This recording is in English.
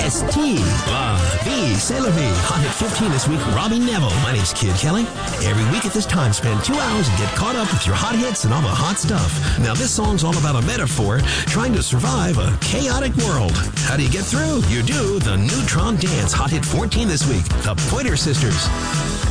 ST. La vie, c'est la vie. Hot Hit 15 this week, Robbie Neville. My name's Kid Kelly. Every week at this time, spend 2 hours and get caught up with your hot hits and all the hot stuff. Now, this song's all about a metaphor trying to survive a chaotic world. How do you get through? You do the Neutron Dance. Hot Hit 14 this week, the Pointer Sisters.